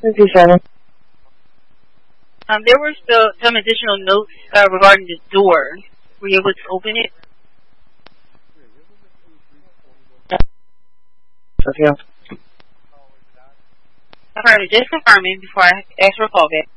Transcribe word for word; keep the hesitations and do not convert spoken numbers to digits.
fifty-seven. Um, there were still some additional notes uh, regarding the door. Were you able to open it? Yeah. Alright, just confirming before I ask for a call back.